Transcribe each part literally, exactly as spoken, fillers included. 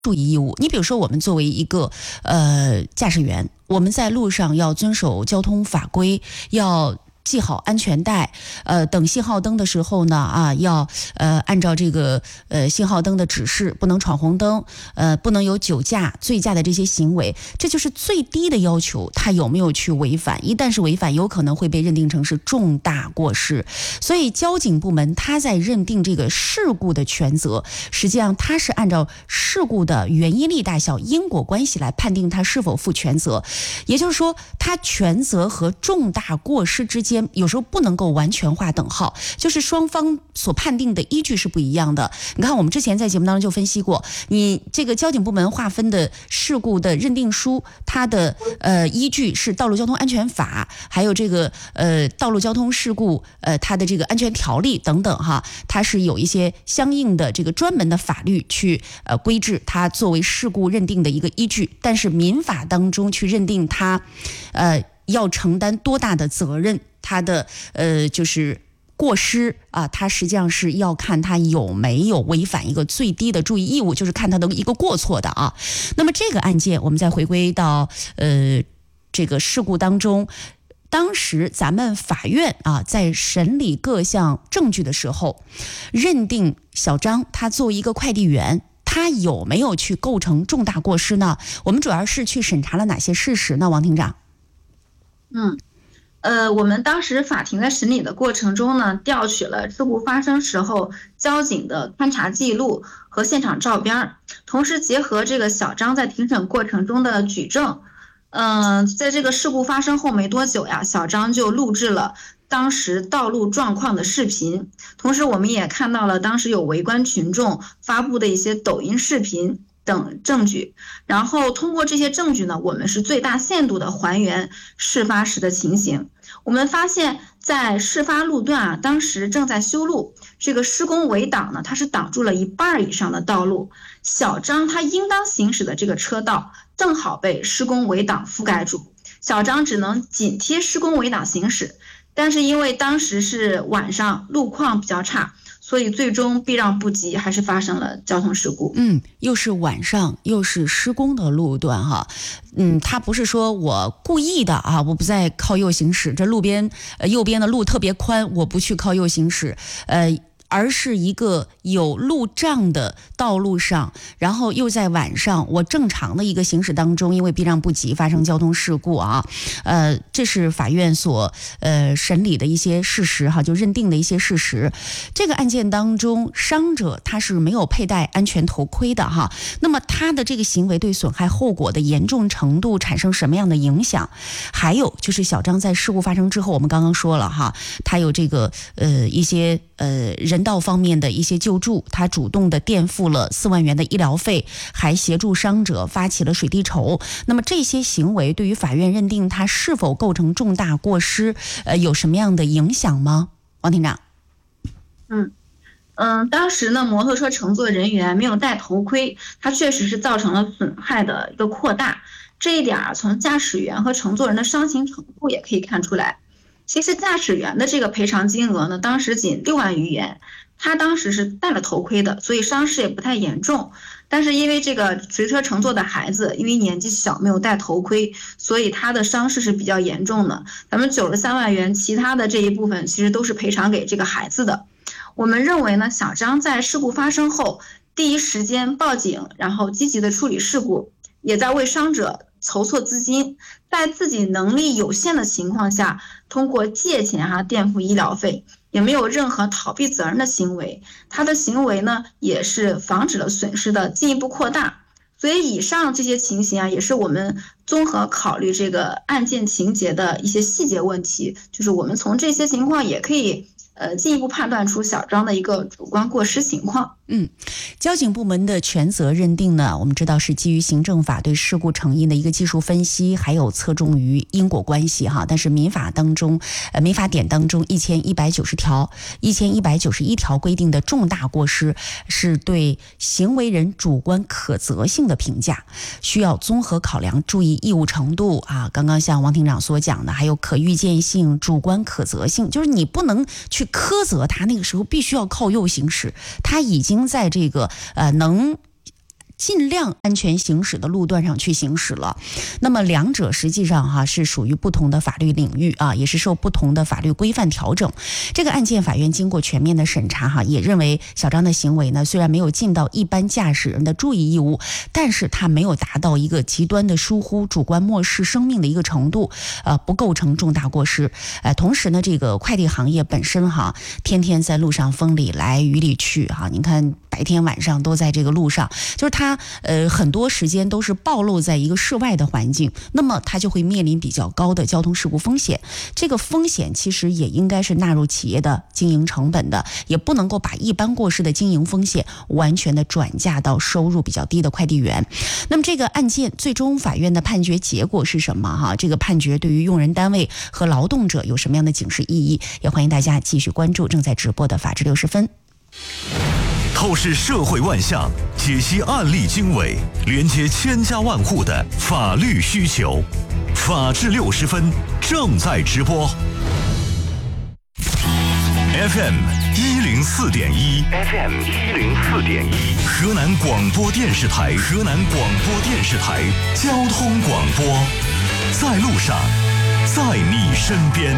注意义务。你比如说，我们作为一个呃驾驶员，我们在路上要遵守交通法规，要系好安全带，呃，等信号灯的时候呢，啊，要呃按照这个呃信号灯的指示，不能闯红灯，呃，不能有酒驾、醉驾的这些行为，这就是最低的要求。他有没有去违反？一旦是违反，有可能会被认定成是重大过失。所以交警部门他在认定这个事故的全责，实际上他是按照事故的原因力大小、因果关系来判定他是否负全责。也就是说，他全责和重大过失之间有时候不能够完全划等号，就是双方所判定的依据是不一样的。你看，我们之前在节目当中就分析过，你这个交警部门划分的事故的认定书，它的呃依据是《道路交通安全法》，还有这个呃道路交通事故呃它的这个安全条例等等哈，它是有一些相应的这个专门的法律去呃规制它作为事故认定的一个依据。但是民法当中去认定它呃要承担多大的责任，他的呃就是过失啊，他实际上是要看他有没有违反一个最低的注意义务，就是看他的一个过错的啊。那么这个案件，我们再回归到呃这个事故当中，当时咱们法院啊在审理各项证据的时候，认定小张他作为一个快递员，他有没有去构成重大过失呢？我们主要是去审查了哪些事实呢？王庭长。 嗯。呃，我们当时法庭在审理的过程中呢，调取了事故发生时候交警的勘查记录和现场照片，同时结合这个小张在庭审过程中的举证，嗯、呃，在这个事故发生后没多久呀，小张就录制了当时道路状况的视频，同时我们也看到了当时有围观群众发布的一些抖音视频等证据，然后通过这些证据呢，我们是最大限度的还原事发时的情形。我们发现在事发路段啊，当时正在修路，这个施工围挡呢，它是挡住了一半以上的道路，小张他应当行驶的这个车道正好被施工围挡覆盖住，小张只能紧贴施工围挡行驶，但是因为当时是晚上，路况比较差，所以最终避让不及，还是发生了交通事故。 嗯，又是晚上，又是施工的路段哈，嗯，他不是说我故意的啊，我不再靠右行驶，这路边呃右边的路特别宽，我不去靠右行驶，呃。而是一个有路障的道路上，然后又在晚上，我正常的一个行驶当中，因为避让不及发生交通事故啊，呃，这是法院所呃审理的一些事实哈，就认定的一些事实。这个案件当中，伤者他是没有佩戴安全头盔的哈，那么他的这个行为对损害后果的严重程度产生什么样的影响？还有就是小张在事故发生之后，我们刚刚说了哈，他有这个呃一些呃人。人道方面的一些救助，他主动的垫付了四万元的医疗费，还协助伤者发起了水滴筹。那么这些行为对于法院认定他是否构成重大过失，呃，有什么样的影响吗？王庭长。 嗯嗯，当时呢，摩托车乘坐人员没有戴头盔，它确实是造成了损害的一个扩大。这一点啊，从驾驶员和乘坐人的伤情程度也可以看出来。其实驾驶员的这个赔偿金额呢，当时仅六万余元，他当时是戴了头盔的，所以伤势也不太严重。但是因为这个随车乘坐的孩子，因为年纪小没有戴头盔，所以他的伤势是比较严重的。咱们九十三万元，其他的这一部分其实都是赔偿给这个孩子的。我们认为呢，小张在事故发生后，第一时间报警，然后积极的处理事故，也在为伤者筹措资金，在自己能力有限的情况下，通过借钱哈、啊、垫付医疗费，也没有任何逃避责任的行为。他的行为呢，也是防止了损失的进一步扩大。所以以上这些情形啊，也是我们综合考虑这个案件情节的一些细节问题，就是我们从这些情况也可以呃，进一步判断出小张的一个主观过失情况。 嗯，交警部门的全责认定呢，我们知道是基于行政法对事故成因的一个技术分析，还有侧重于因果关系哈。但是民法当中，呃，民法典当中一千一百九十条、一千一百九十一条规定的重大过失，是对行为人主观可责性的评价，需要综合考量注意义务程度啊。刚刚像王庭长所讲的，还有可预见性、主观可责性，就是你不能去苛责他，那个时候必须要靠右行驶，他已经在这个呃能尽量安全行驶的路段上去行驶了。那么两者实际上哈是属于不同的法律领域啊，也是受不同的法律规范调整。这个案件法院经过全面的审查哈，也认为小张的行为呢，虽然没有尽到一般驾驶人的注意义务，但是他没有达到一个极端的疏忽、主观漠视生命的一个程度，呃，不构成重大过失。呃，同时呢，这个快递行业本身哈，天天在路上风里来雨里去哈，你看白天晚上都在这个路上，就是他呃很多时间都是暴露在一个室外的环境，那么他就会面临比较高的交通事故风险。这个风险其实也应该是纳入企业的经营成本的，也不能够把一般过失的经营风险完全的转嫁到收入比较低的快递员。那么这个案件最终法院的判决结果是什么哈？这个判决对于用人单位和劳动者有什么样的警示意义？也欢迎大家继续关注正在直播的法治六十分。 透视社会万象，解析案例经纬，连接千家万户的法律需求。法治六十分正在直播。F M 一零四点一 ，F M 一零四点一，河南广播电视台，河南广播电视台交通广播，在路上，在你身边。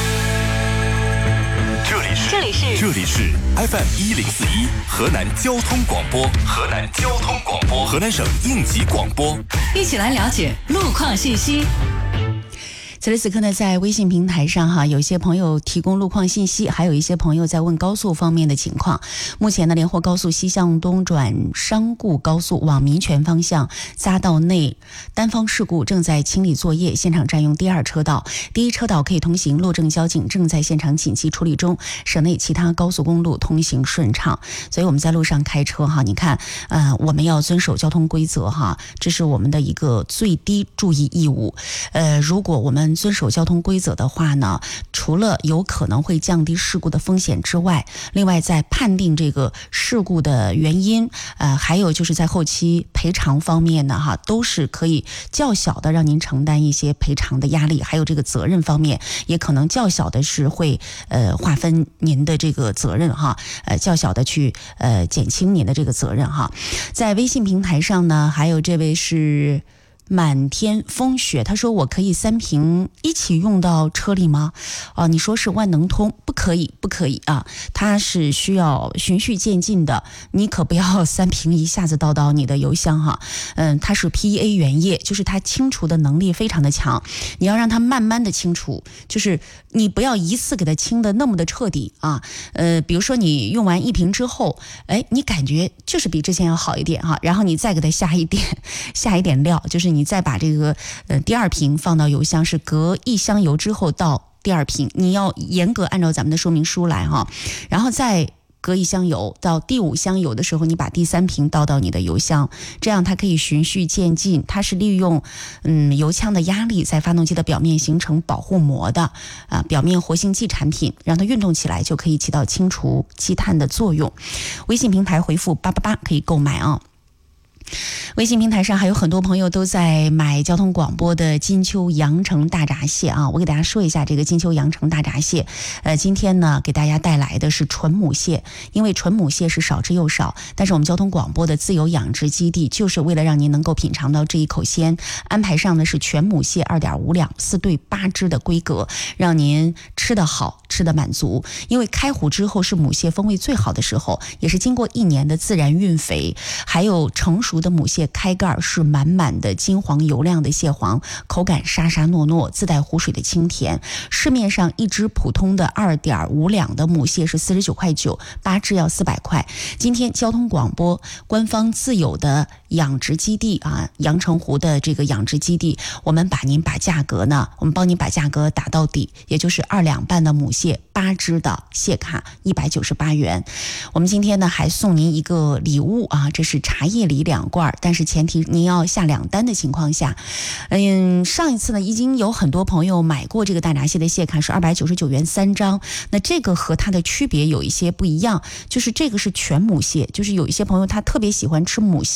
这里是这里是这里是 F M 一零四一河南交通广播，河南交通广播，河南省应急广播， 一起来了解路况信息。 此时此刻呢，在微信平台上哈，有一些朋友提供路况信息，还有一些朋友在问高速方面的情况。目前呢，连霍高速西向东转商固高速往民权方向匝道内单方事故正在清理作业，现场占用第二车道，第一车道可以通行，路政交警正在现场紧急处理中，省内其他高速公路通行顺畅。所以我们在路上开车哈，你看，呃，我们要遵守交通规则哈，这是我们的一个最低注意义务。呃，如果我们遵守交通规则的话呢，除了有可能会降低事故的风险之外，另外在判定这个事故的原因，呃，还有就是在后期赔偿方面呢，哈，都是可以较小的让您承担一些赔偿的压力，还有这个责任方面，也可能较小的是会呃划分您的这个责任哈，呃，较小的去呃减轻您的这个责任哈。在微信平台上呢，还有这位是满天风雪，他说我可以三瓶一起用到车里吗？啊，你说是万能通，不可以，不可以啊，它是需要循序渐进的，你可不要三瓶一下子倒到你的油箱哈。嗯，它是 P E A 原液，就是它清除的能力非常的强，你要让它慢慢的清除，就是你不要一次给它清的那么的彻底啊。呃，比如说你用完一瓶之后，哎，你感觉就是比之前要好一点哈，然后你再给它下一点下一点料，就是你再把这个呃第二瓶放到油箱，是隔一箱油之后倒第二瓶，你要严格按照咱们的说明书来哈，然后再隔一箱油到第五箱油的时候，你把第三瓶倒到你的油箱，这样它可以循序渐进，它是利用嗯油枪的压力在发动机的表面形成保护膜的啊，表面活性剂产品，让它运动起来就可以起到清除积碳的作用。微信平台回复八八八可以购买啊。微信平台上还有很多朋友都在买交通广播的金秋阳城大闸蟹啊，我给大家说一下这个金秋阳城大闸蟹。呃，今天呢给大家带来的是纯母蟹，因为纯母蟹是少之又少，但是我们交通广播的自由养殖基地就是为了让您能够品尝到这一口鲜，安排上的是全母蟹二点五两四对八只的规格，让您吃得好吃得满足。因为开虎之后是母蟹风味最好的时候，也是经过一年的自然运肥，还有成熟的母蟹开盖是满满的金黄油亮的蟹黄，口感沙沙糯糯，自带湖水的清甜。市面上一只普通的二点五两的母蟹是四十九块九，八只要四百块。今天交通广播官方自有的养殖基地啊，阳澄湖的这个养殖基地，我们把您把价格呢，我们帮您把价格打到底，也就是二两半的母蟹，八只的蟹卡一百九十八元。我们今天呢还送您一个礼物啊，这是茶叶梨两罐，但是前提您要下两单的情况下，嗯，上一次呢已经有很多朋友买过这个大闸蟹的蟹卡，是二百九十九元三张。那这个和它的区别有一些不一样，就是这个是全母蟹，就是有一些朋友他特别喜欢吃母蟹，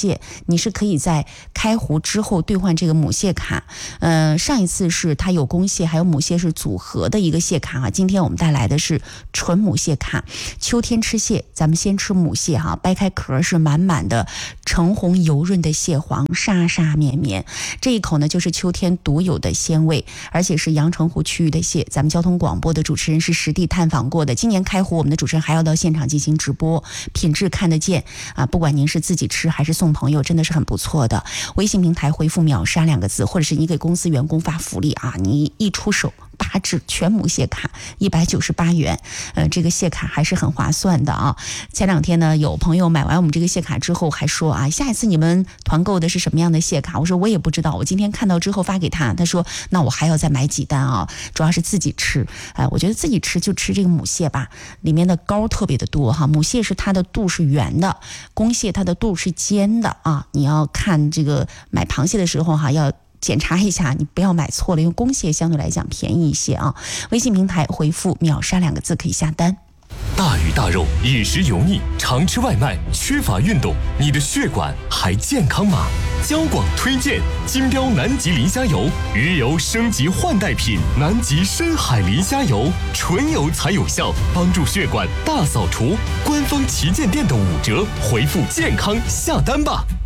你是可以在开壶之后兑换这个母蟹卡。呃，上一次是它有公蟹还有母蟹是组合的一个蟹卡啊，今天我们带来的是纯母蟹卡。秋天吃蟹，咱们先吃母蟹哈，掰开壳是满满的橙红油润的蟹黄，沙沙绵绵，这一口呢就是秋天独有的鲜味，而且是阳澄湖区域的蟹。咱们交通广播的主持人是实地探访过的，今年开湖我们的主持人还要到现场进行直播，品质看得见啊！不管您是自己吃还是送朋友，真的是很不错的。微信平台回复秒杀两个字，或者是你给公司员工发福利啊，你一出手八只全母蟹卡一百九十八元，呃，这个蟹卡还是很划算的啊。前两天呢，有朋友买完我们这个蟹卡之后还说啊，下一次你们团购的是什么样的蟹卡？我说我也不知道，我今天看到之后发给他，他说那我还要再买几单啊，主要是自己吃。哎、呃，我觉得自己吃就吃这个母蟹吧，里面的膏特别的多哈。母蟹是它的肚是圆的，公蟹它的肚是尖的啊。你要看这个买螃蟹的时候哈，要检查一下，你不要买错了，因为公蟹相对来讲便宜一些啊。微信平台回复秒杀两个字可以下单。 大鱼大肉，饮食油腻，常吃外卖，缺乏运动，你的血管还健康吗？交广推荐金标南极磷虾油，鱼油升级换代品，南极深海磷虾油，纯油才有效，帮助血管大扫除。官方旗舰店的五折，回复健康下单吧。